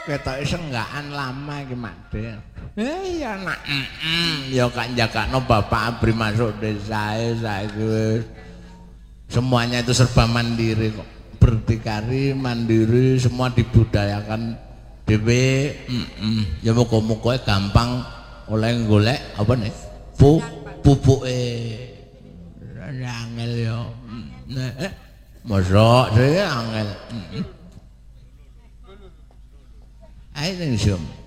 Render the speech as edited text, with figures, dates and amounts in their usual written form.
Ketoke senggaan lama iki Made. Iya nak ya kak jakakno Bapak Abri masuk desa saiki wis semuanya itu serba mandiri kok. Berdikari, mandiri, semua dibudayakan dhewe. Ya muga-muga gampang oleh golek apa nih? Pupuke. Angel ya. Mosok sih angel. Ayo ning